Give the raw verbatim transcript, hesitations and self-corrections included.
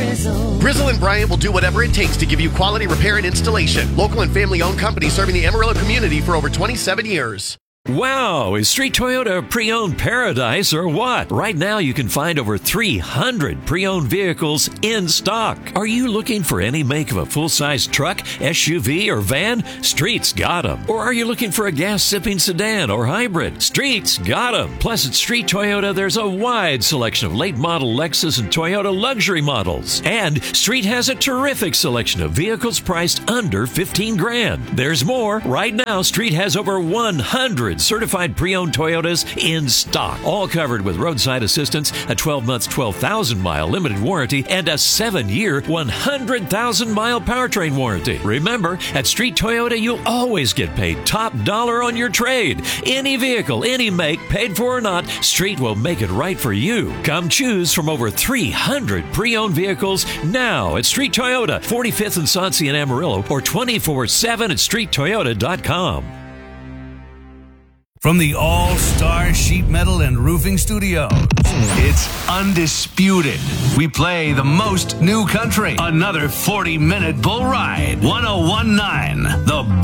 Brizzle. Brizzle and Bryant will do whatever it takes to give you quality repair and installation. Local and family-owned company serving the Amarillo community for over twenty-seven years. Wow, is Street Toyota a pre-owned paradise or what? Right now you can find over three hundred pre-owned vehicles in stock. Are you looking for any make of a full-size truck, S U V, or van? Street's got them. Or are you looking for a gas-sipping sedan or hybrid? Street's got them. Plus at Street Toyota there's a wide selection of late-model Lexus and Toyota luxury models. And Street has a terrific selection of vehicles priced under fifteen grand. There's more. Right now Street has over one hundred certified pre-owned Toyotas in stock, all covered with roadside assistance, a twelve-month, twelve thousand mile limited warranty, and a seven-year, one hundred thousand mile powertrain warranty. Remember, at Street Toyota, you'll always get paid top dollar on your trade. Any vehicle, any make, paid for or not, Street will make it right for you. Come choose from over three hundred pre-owned vehicles now at Street Toyota, forty-fifth and Sauncey in Amarillo, or twenty-four seven at street toyota dot com. From the All-Star Sheet Metal and Roofing Studios, it's undisputed. We play the most new country. Another forty-minute bull ride. one oh one point nine, The